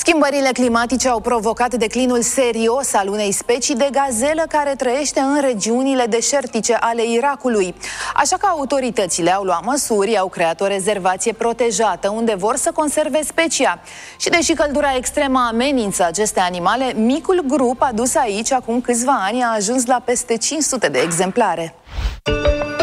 Schimbările climatice au provocat declinul serios al unei specii de gazelă care trăiește în regiunile deșertice ale Irakului. Așa că autoritățile au luat măsuri, au creat o rezervație protejată unde vor să conserve specia. Și deși căldura extremă amenință aceste animale, micul grup adus aici acum câțiva ani a ajuns la peste 500 de exemplare.